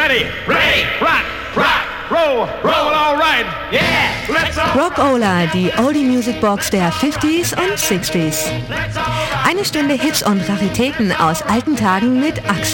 Ready, rock, roll, all right. Yeah, let's all Rockola, die Oldie Music Box der 50s und 60s. Eine Stunde Hits und Raritäten aus alten Tagen mit Axel.